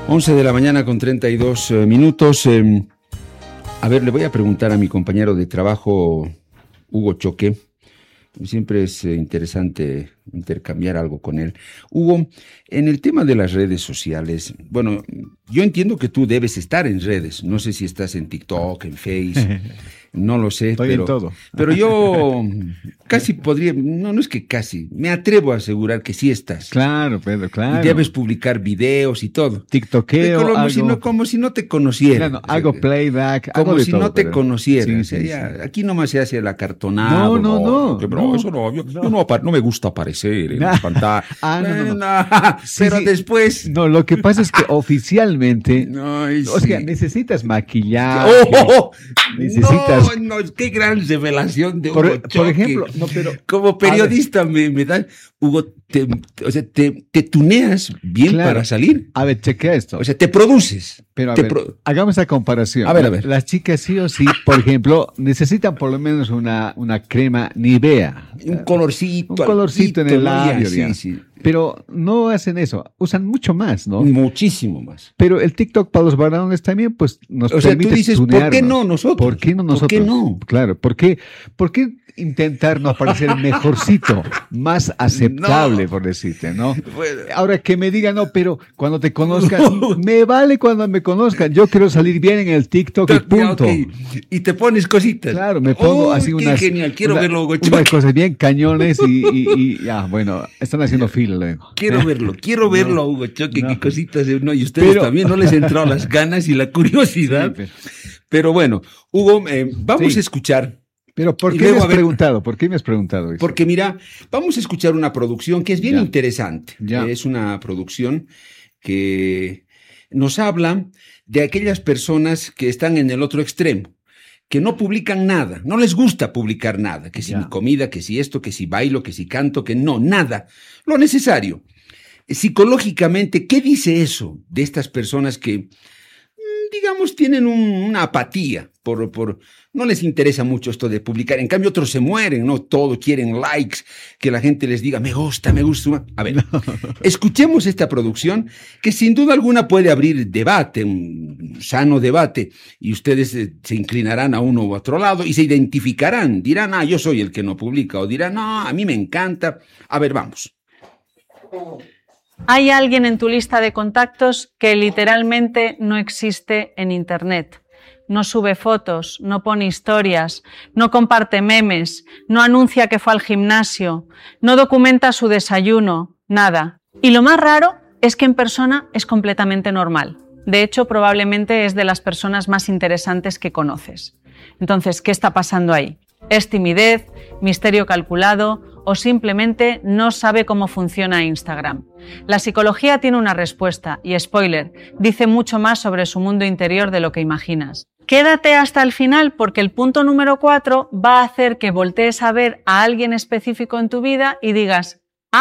11 de la mañana con 32 minutos. A ver, le voy a preguntar a mi compañero de trabajo, Hugo Choque. Siempre es interesante intercambiar algo con él. Hugo, en el tema de las redes sociales, bueno, yo entiendo que tú debes estar en redes. No sé si estás en TikTok, en Face, no lo sé. Estoy en todo. Pero yo casi podría, no es que casi, me atrevo a asegurar que sí estás. Claro, Pedro, claro. Y debes publicar videos y todo. TikTokeo, como si no te conocieran. Claro, hago playback, como hago de si todo, no te Pedro. conocieran. Sí, Sí. Aquí nomás se hace el acartonado. No. Eso no, yo no me gusta aparecer en la pantalla. No. Pero después... No, lo que pasa es que oficialmente... Ay, o sea, sí. necesitas maquillaje. Necesitas... No, qué gran revelación de Hugo Por Choque. ejemplo, como periodista me da... Hugo, te tuneas bien Claro. para salir. A ver, chequea esto. O sea, te produces. Pero hagamos esa comparación. A ver. Las chicas sí o sí, por ejemplo, necesitan por lo menos una crema Nivea. Un colorcito. Un colorcito en el labio, Sí, digamos. sí. Pero no hacen eso, usan mucho más, ¿no? Muchísimo más. Pero el TikTok para los varones también, pues nos O sea, permite tú dices, ¿por qué tunearnos. no nosotros? ¿Por qué no nosotros? ¿Por qué no? Claro, ¿por qué intentar no parecer mejorcito, más aceptable, por decirte, ¿no? Bueno. Ahora que me digan, no, pero cuando te conozcan, me vale cuando me conozcan, yo quiero salir bien en el TikTok y punto. Okay. Y te pones cositas. Claro, me pongo así qué unas... genial, quiero verlo, Hugo Choque. Unas cosas bien cañones y ya, bueno, están haciendo fila luego. Quiero verlo, Hugo Choque, No. qué cositas. No, y ustedes también, ¿no les entró las ganas y la curiosidad? Sí, pero bueno, Hugo, vamos Sí. a escuchar. Pero ¿por Y qué luego, me has a ver- preguntado? ¿Por qué me has preguntado eso? Porque mira, vamos a escuchar una producción que es bien Ya. interesante. Ya. Es una producción que nos habla de aquellas personas que están en el otro extremo, que no publican nada, no les gusta publicar nada, que si Ya. mi comida, que si esto, que si bailo, que si canto, que no, nada, lo necesario. Psicológicamente, ¿qué dice eso de estas personas que, digamos, tienen una apatía no les interesa mucho esto de publicar? En cambio, otros se mueren, ¿no? Todos quieren likes, que la gente les diga, me gusta. A ver, escuchemos esta producción que sin duda alguna puede abrir debate, un sano debate, y ustedes se inclinarán a uno u otro lado y se identificarán, dirán, yo soy el que no publica, o dirán, no, a mí me encanta. A ver, vamos. Hay alguien en tu lista de contactos que literalmente no existe en Internet. No sube fotos, no pone historias, no comparte memes, no anuncia que fue al gimnasio, no documenta su desayuno, nada. Y lo más raro es que en persona es completamente normal. De hecho, probablemente es de las personas más interesantes que conoces. Entonces, ¿qué está pasando ahí? ¿Es timidez, misterio calculado o simplemente no sabe cómo funciona Instagram? La psicología tiene una respuesta y, spoiler, dice mucho más sobre su mundo interior de lo que imaginas. Quédate hasta el final porque el punto número 4 va a hacer que voltees a ver a alguien específico en tu vida y digas,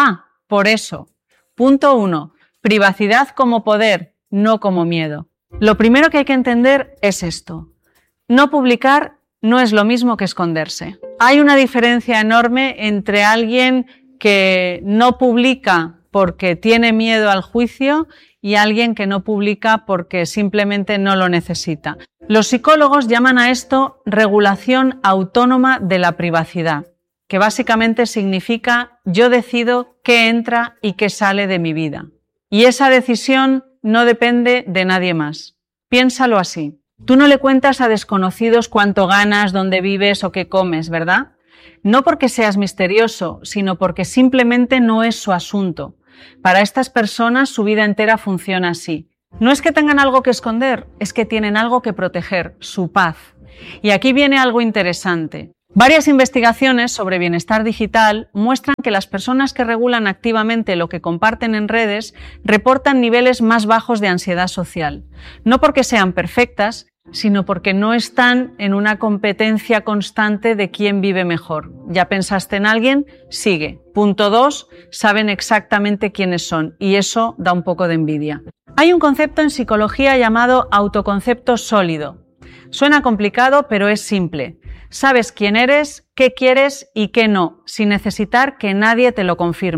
por eso. Punto 1. Privacidad como poder, no como miedo. Lo primero que hay que entender es esto. No publicar no es lo mismo que esconderse. Hay una diferencia enorme entre alguien que no publica porque tiene miedo al juicio y alguien que no publica porque simplemente no lo necesita. Los psicólogos llaman a esto regulación autónoma de la privacidad, que básicamente significa yo decido qué entra y qué sale de mi vida. Y esa decisión no depende de nadie más. Piénsalo así. Tú no le cuentas a desconocidos cuánto ganas, dónde vives o qué comes, ¿verdad? No porque seas misterioso, sino porque simplemente no es su asunto. Para estas personas su vida entera funciona así. No es que tengan algo que esconder, es que tienen algo que proteger, su paz. Y aquí viene algo interesante. Varias investigaciones sobre bienestar digital muestran que las personas que regulan activamente lo que comparten en redes reportan niveles más bajos de ansiedad social. No porque sean perfectas, sino porque no están en una competencia constante de quién vive mejor. ¿Ya pensaste en alguien? Sigue. Punto 2, saben exactamente quiénes son y eso da un poco de envidia. Hay un concepto en psicología llamado autoconcepto sólido. Suena complicado, pero es simple. Sabes quién eres, qué quieres y qué no, sin necesitar que nadie te lo confirme.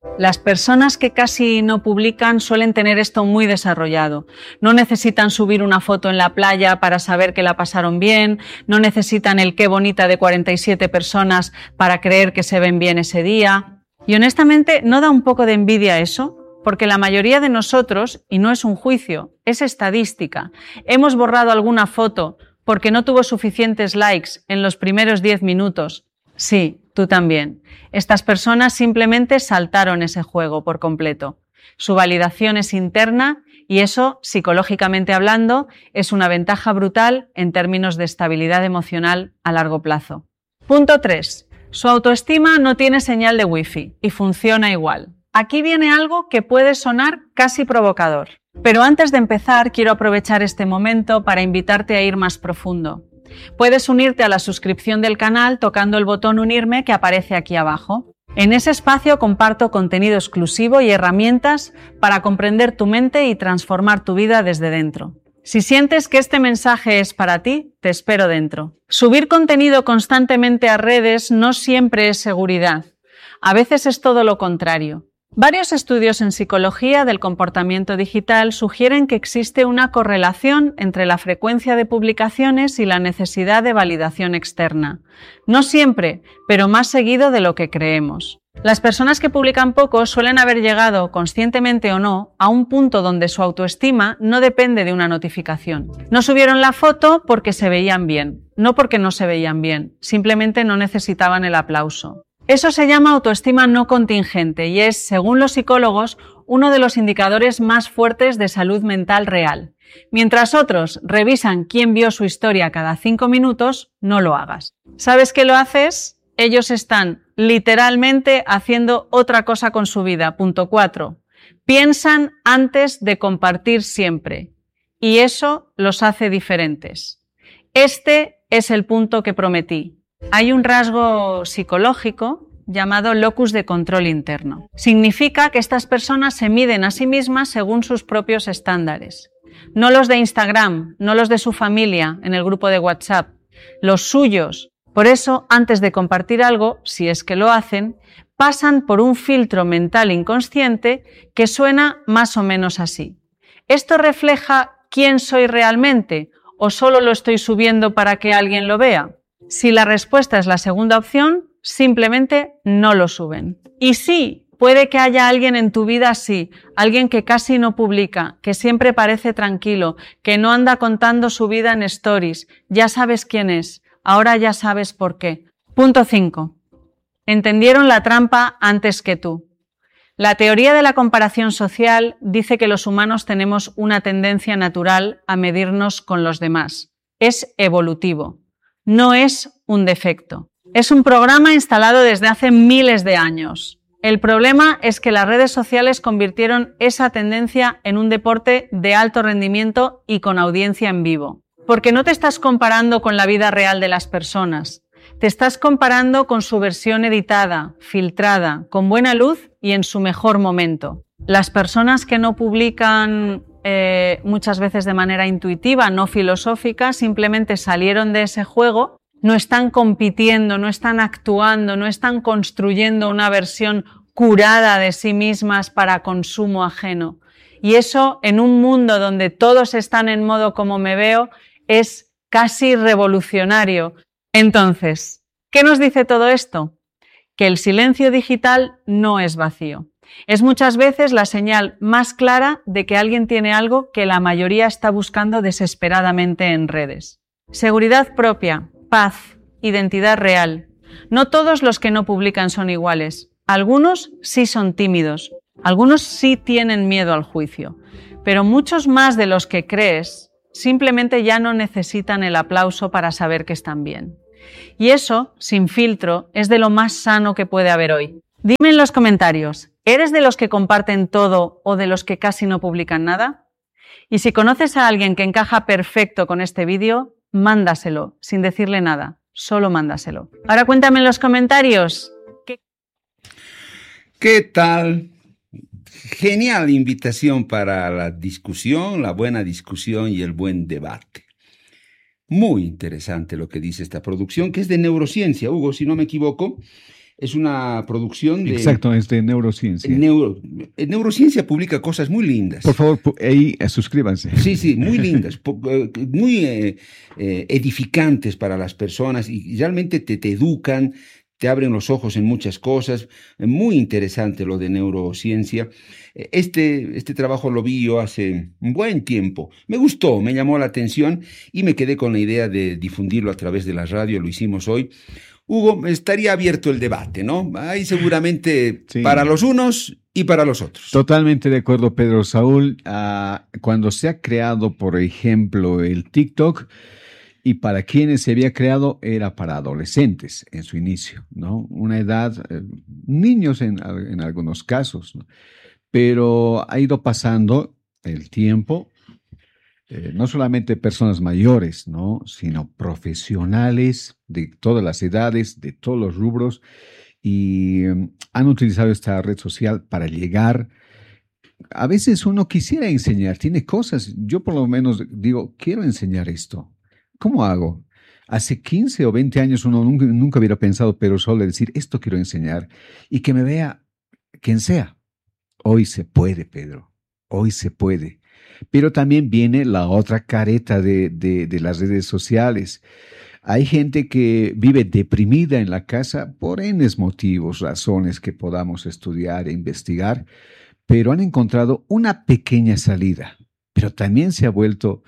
Las personas que casi no publican suelen tener esto muy desarrollado. No necesitan subir una foto en la playa para saber que la pasaron bien, no necesitan el qué bonita de 47 personas para creer que se ven bien ese día. Y honestamente, ¿no da un poco de envidia eso? Porque la mayoría de nosotros, y no es un juicio, es estadística, hemos borrado alguna foto porque no tuvo suficientes likes en los primeros 10 minutos. Sí, tú también. Estas personas simplemente saltaron ese juego por completo. Su validación es interna y eso, psicológicamente hablando, es una ventaja brutal en términos de estabilidad emocional a largo plazo. Punto 3. Su autoestima no tiene señal de wifi y funciona igual. Aquí viene algo que puede sonar casi provocador. Pero antes de empezar, quiero aprovechar este momento para invitarte a ir más profundo. Puedes unirte a la suscripción del canal tocando el botón unirme que aparece aquí abajo. En ese espacio comparto contenido exclusivo y herramientas para comprender tu mente y transformar tu vida desde dentro. Si sientes que este mensaje es para ti, te espero dentro. Subir contenido constantemente a redes no siempre es seguridad. A veces es todo lo contrario. Varios estudios en psicología del comportamiento digital sugieren que existe una correlación entre la frecuencia de publicaciones y la necesidad de validación externa. No siempre, pero más seguido de lo que creemos. Las personas que publican poco suelen haber llegado, conscientemente o no, a un punto donde su autoestima no depende de una notificación. No subieron la foto porque se veían bien, no porque no se veían bien, simplemente no necesitaban el aplauso. Eso se llama autoestima no contingente y es, según los psicólogos, uno de los indicadores más fuertes de salud mental real. Mientras otros revisan quién vio su historia cada 5 minutos, no lo hagas. ¿Sabes qué lo haces? Ellos están literalmente haciendo otra cosa con su vida. Punto 4. Piensan antes de compartir siempre. Y eso los hace diferentes. Este es el punto que prometí. Hay un rasgo psicológico llamado locus de control interno. Significa que estas personas se miden a sí mismas según sus propios estándares. No los de Instagram, no los de su familia en el grupo de WhatsApp, los suyos. Por eso, antes de compartir algo, si es que lo hacen, pasan por un filtro mental inconsciente que suena más o menos así. ¿Esto refleja quién soy realmente o solo lo estoy subiendo para que alguien lo vea? Si la respuesta es la segunda opción, simplemente no lo suben. Y sí, puede que haya alguien en tu vida así, alguien que casi no publica, que siempre parece tranquilo, que no anda contando su vida en stories. Ya sabes quién es, ahora ya sabes por qué. Punto 5. Entendieron la trampa antes que tú. La teoría de la comparación social dice que los humanos tenemos una tendencia natural a medirnos con los demás. Es evolutivo. No es un defecto. Es un programa instalado desde hace miles de años. El problema es que las redes sociales convirtieron esa tendencia en un deporte de alto rendimiento y con audiencia en vivo. Porque no te estás comparando con la vida real de las personas. Te estás comparando con su versión editada, filtrada, con buena luz y en su mejor momento. Las personas que no publican muchas veces de manera intuitiva, no filosófica, simplemente salieron de ese juego, no están compitiendo, no están actuando, no están construyendo una versión curada de sí mismas para consumo ajeno. Y eso, en un mundo donde todos están en modo como me veo, es casi revolucionario. Entonces, ¿qué nos dice todo esto? Que el silencio digital no es vacío. Es muchas veces la señal más clara de que alguien tiene algo que la mayoría está buscando desesperadamente en redes. Seguridad propia, paz, identidad real. No todos los que no publican son iguales. Algunos sí son tímidos, algunos sí tienen miedo al juicio, pero muchos más de los que crees simplemente ya no necesitan el aplauso para saber que están bien. Y eso, sin filtro, es de lo más sano que puede haber hoy. Dime en los comentarios, ¿eres de los que comparten todo o de los que casi no publican nada? Y si conoces a alguien que encaja perfecto con este vídeo, mándaselo, sin decirle nada, solo mándaselo. Ahora cuéntame en los comentarios. ¿Qué tal? Genial invitación para la discusión, la buena discusión y el buen debate. Muy interesante lo que dice esta producción, que es de neurociencia, Hugo, si no me equivoco. Es una producción de... Exacto, es de neurociencia. Neurociencia publica cosas muy lindas. Por favor, ahí suscríbanse. Sí, muy lindas, muy edificantes para las personas y realmente te educan, te abren los ojos en muchas cosas. Muy interesante lo de neurociencia. Este trabajo lo vi yo hace un buen tiempo. Me gustó, me llamó la atención y me quedé con la idea de difundirlo a través de la radio. Lo hicimos hoy. Hugo, estaría abierto el debate, ¿no? Hay seguramente sí, para los unos y para los otros. Totalmente de acuerdo, Pedro Saúl. Cuando se ha creado, por ejemplo, el TikTok, y para quienes se había creado era para adolescentes en su inicio, ¿no? Una edad, niños en algunos casos, ¿no? Pero ha ido pasando el tiempo. No solamente personas mayores, ¿no? Sino profesionales de todas las edades, de todos los rubros, y han utilizado esta red social para llegar. A veces uno quisiera enseñar, tiene cosas, yo por lo menos digo, quiero enseñar esto. ¿Cómo hago? Hace 15 o 20 años uno nunca hubiera pensado, pero solo decir, esto quiero enseñar, y que me vea quien sea. Hoy se puede, Pedro, hoy se puede. Pero también viene la otra careta de las redes sociales. Hay gente que vive deprimida en la casa por N motivos, razones que podamos estudiar e investigar, pero han encontrado una pequeña salida. Pero también se ha vuelto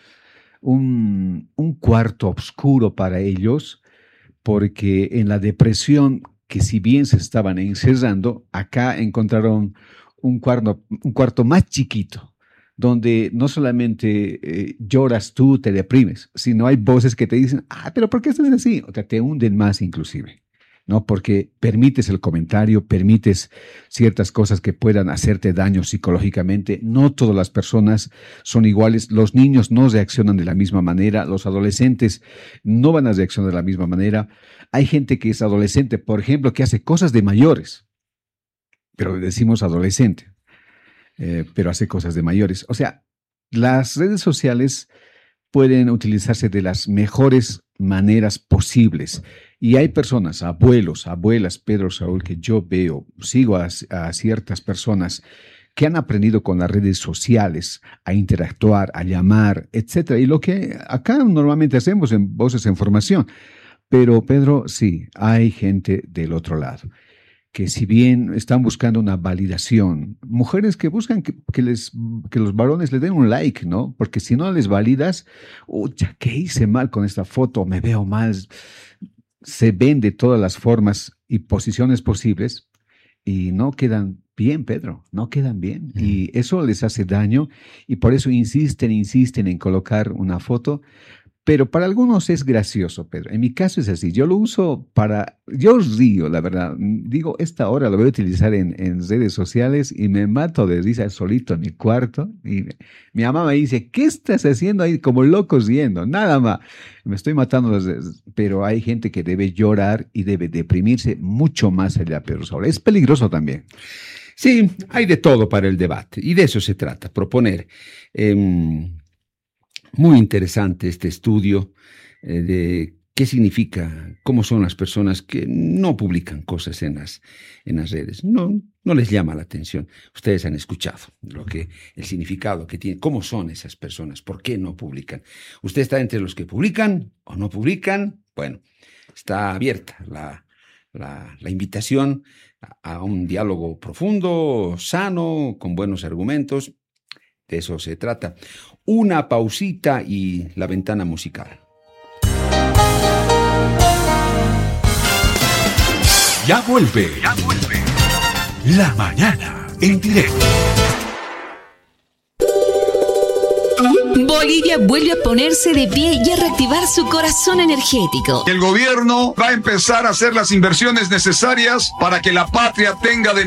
un cuarto oscuro para ellos, porque en la depresión, que si bien se estaban encerrando, acá encontraron un cuarto más chiquito, donde no solamente lloras tú, te deprimes, sino hay voces que te dicen, pero ¿por qué estás así? O sea, te hunden más inclusive, ¿no? Porque permites el comentario, permites ciertas cosas que puedan hacerte daño psicológicamente. No todas las personas son iguales, los niños no reaccionan de la misma manera, los adolescentes no van a reaccionar de la misma manera. Hay gente que es adolescente, por ejemplo, que hace cosas de mayores, pero le decimos adolescente. Pero hace cosas de mayores. O sea, las redes sociales pueden utilizarse de las mejores maneras posibles. Y hay personas, abuelos, abuelas, Pedro Saúl, que yo veo, sigo a ciertas personas que han aprendido con las redes sociales a interactuar, a llamar, etcétera. Y lo que acá normalmente hacemos en Voces en Formación. Pero, Pedro, sí, hay gente del otro lado que si bien están buscando una validación, mujeres que buscan que los varones le den un like, ¿no? Porque si no les validas, ¿qué hice mal con esta foto? Me veo mal. Se ven de todas las formas y posiciones posibles y no quedan bien, Pedro, no quedan bien. Y eso les hace daño y por eso insisten en colocar una foto. Pero para algunos es gracioso, Pedro. En mi caso es así. Yo lo uso yo río, la verdad. Digo, esta hora lo voy a utilizar en redes sociales y me mato de risa solito en mi cuarto. Y mi mamá me dice, ¿qué estás haciendo ahí como loco riendo? Nada más. Me estoy matando. Pero hay gente que debe llorar y debe deprimirse mucho más allá, Pedro Saúl. Es peligroso también. Sí, hay de todo para el debate. Y de eso se trata, proponer. Muy interesante este estudio de qué significa, cómo son las personas que no publican cosas en las redes. No les llama la atención. Ustedes han escuchado el significado que tiene, cómo son esas personas, por qué no publican. ¿Usted está entre los que publican o no publican? Bueno, está abierta la invitación a un diálogo profundo, sano, con buenos argumentos. De eso se trata. Una pausita y la ventana musical. Ya vuelve. La mañana en directo. Bolivia vuelve a ponerse de pie y a reactivar su corazón energético. El gobierno va a empezar a hacer las inversiones necesarias para que la patria tenga de